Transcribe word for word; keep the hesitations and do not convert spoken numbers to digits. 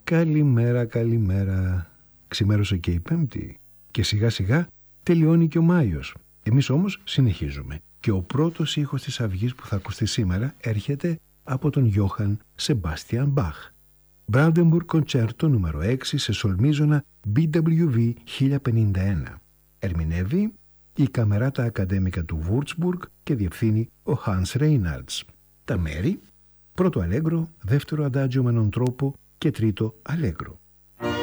Καλημέρα, καλημέρα. Ξημέρωσε και η Πέμπτη και σιγά σιγά τελειώνει και ο Μάιος. Εμείς όμως συνεχίζουμε και ο πρώτος ήχος της αυγής που θα ακουστεί σήμερα έρχεται από τον Γιώχαν Σεμπάστιαν Μπαχ. Brandenburg Concerto νούμερο έξι σε σολμίζωνα μπι ντάμπλιου βι χίλια πενήντα ένα. Ερμηνεύει η Καμεράτα Ακαδέμικα του Βουρτσμπουργκ και διευθύνει ο Hans Reinhardt. Τα μέρη: πρώτο αλέγκρο, δεύτερο αντάγιο με έναν τρόπο και τρίτο αλέγκρο.